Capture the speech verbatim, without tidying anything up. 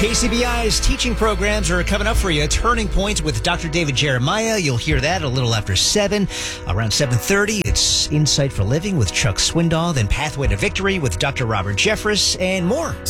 K C B I's teaching programs are coming up for you. Turning Point with Doctor David Jeremiah. You'll hear that a little after seven. Around seven thirty, it's Insight for Living with Chuck Swindoll. Then Pathway to Victory with Doctor Robert Jeffress and more.